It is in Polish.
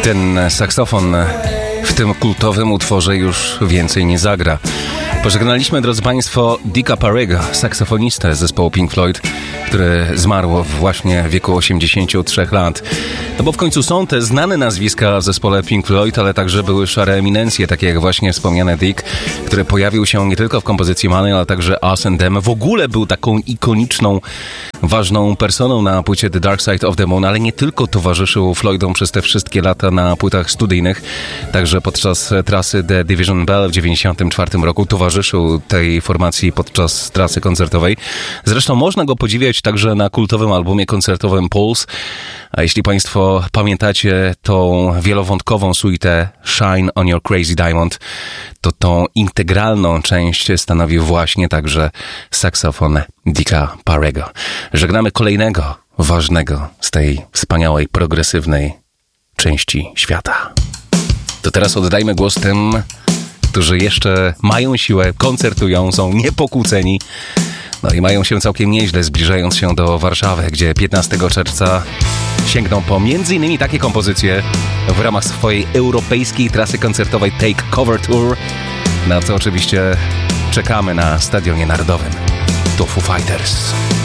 Ten saksofon w tym kultowym utworze już więcej nie zagra. Pożegnaliśmy, drodzy Państwo, Dicka Parego, saksofonistę zespołu Pink Floyd, który zmarł właśnie w wieku 83 lat. No bo w końcu są te znane nazwiska w zespole Pink Floyd, ale także były szare eminencje, takie jak właśnie wspomniany Dick, który pojawił się nie tylko w kompozycji Money, ale także Us and Them. W ogóle był taką ikoniczną, ważną personą na płycie The Dark Side of the Moon, ale nie tylko towarzyszył Floydom przez te wszystkie lata na płytach studyjnych, także podczas trasy The Division Bell w 1994 roku towarzyszył tej formacji podczas trasy koncertowej. Zresztą można go podziwiać także na kultowym albumie koncertowym Pulse. A jeśli Państwo pamiętacie tą wielowątkową suitę Shine on Your Crazy Diamond, to tą integralną część stanowił właśnie także saksofon Dicka Parego. Żegnamy kolejnego ważnego z tej wspaniałej, progresywnej części świata. To teraz oddajmy głos tym, którzy jeszcze mają siłę, koncertują, są niepokłóceni. No i mają się całkiem nieźle, zbliżając się do Warszawy, gdzie 15 czerwca sięgną po m.in. takie kompozycje w ramach swojej europejskiej trasy koncertowej Take Cover Tour, na co oczywiście czekamy na Stadionie Narodowym. To Foo Fighters.